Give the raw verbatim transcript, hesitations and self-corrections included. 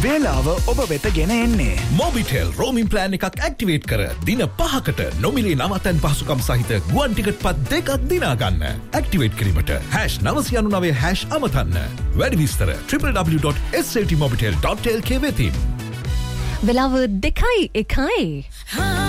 වේලාව ඔබ වෙත ගෙන එන්නේ. Mobitel roaming plan එකක් ඇක්ටිවේට් කර දින පහකට නොමිලේ නවතැන් පහසුකම් සහිත ගුවන් ටිකට් පත් දෙකක් දිනා ගන්න. ඇක්ටිවේට් කිරීමට # නවය නවය # අමතන්න. වැඩි විස්තර double-u double-u double-u dot s a t mobitel dot l k වෙතින්. වෙලාව දෙකයි එකයි.